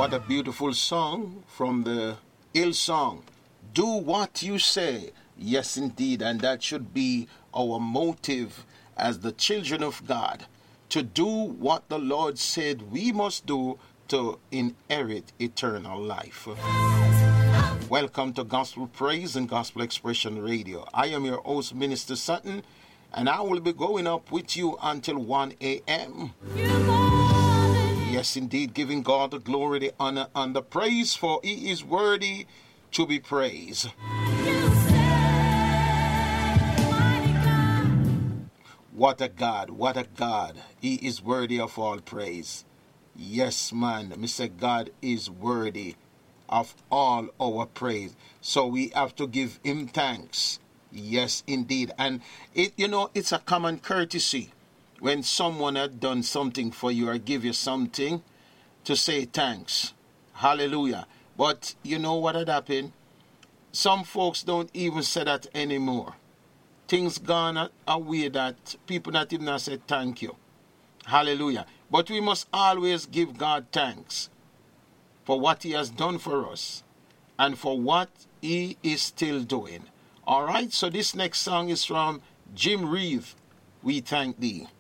What a beautiful song from the Hillsong. Do what you say. Yes, indeed. And that should be our motive as the children of God, to do what the Lord said we must do to inherit eternal life. Welcome to Gospel Praise and Gospel Expression Radio. I am your host, Minister Sutton, and I will be going up with you until 1 a.m. Yes, indeed, giving God the glory, the honor, and the praise, for He is worthy to be praised. What a God, what a God. He is worthy of all praise. Yes, man, Mr. God is worthy of all our praise. So we have to give Him thanks. Yes, indeed. And it's a common courtesy when someone had done something for you or give you something to say thanks. Hallelujah. But you know what had happened? Some folks don't even say that anymore. Things gone a way that people not even say thank you. Hallelujah. But we must always give God thanks for what He has done for us and for what He is still doing. All right, so this next song is from Jim Reeve, We Thank Thee.